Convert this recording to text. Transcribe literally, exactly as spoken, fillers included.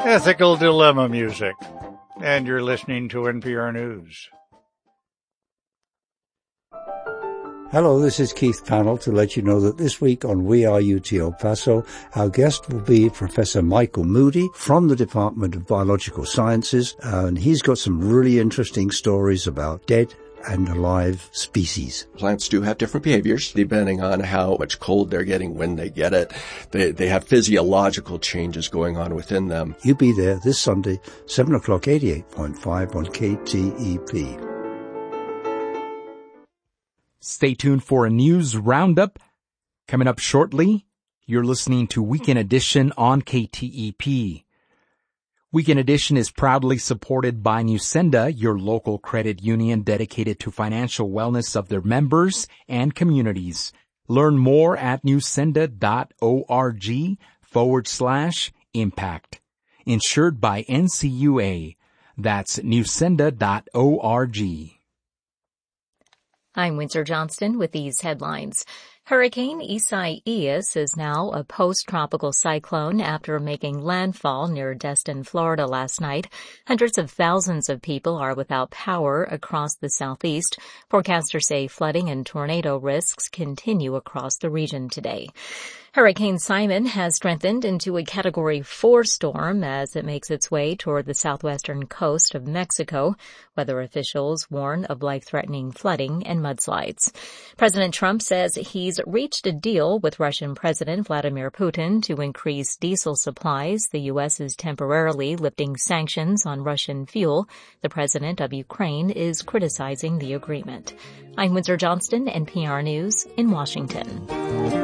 Ethical Dilemma music. And you're listening to N P R News. Hello, this is Keith Pannell to let you know that this week on We Are U T El Paso, our guest will be Professor Michael Moody from the Department of Biological Sciences, and he's got some really interesting stories about dead and alive species. Plants do have different behaviors depending on how much cold they're getting when they get it. They, they have physiological changes going on within them. You be there this Sunday, seven o'clock, eighty-eight point five on K T E P. Stay tuned for a news roundup. Coming up shortly, you're listening to Weekend Edition on K T E P. Weekend Edition is proudly supported by Newsenda, your local credit union dedicated to financial wellness of their members and communities. Learn more at newsenda.org forward slash impact. Insured by N C U A. That's newsenda dot org. I'm Windsor Johnston with these headlines. Hurricane Isaias is now a post-tropical cyclone after making landfall near Destin, Florida last night. Hundreds of thousands of people are without power across the southeast. Forecasters say flooding and tornado risks continue across the region today. Hurricane Simon has strengthened into a Category four storm as it makes its way toward the southwestern coast of Mexico. Weather officials warn of life-threatening flooding and mudslides. President Trump says he's reached a deal with Russian President Vladimir Putin to increase diesel supplies. The U S is temporarily lifting sanctions on Russian fuel. The president of Ukraine is criticizing the agreement. I'm Windsor Johnston, N P R News in Washington.